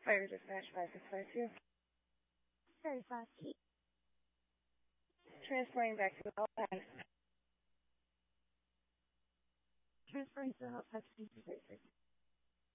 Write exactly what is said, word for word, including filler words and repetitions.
Fire dispatch five six five two. thirty-five T. Transporting back to Alpine. Transferring to Halifax, thirty-six.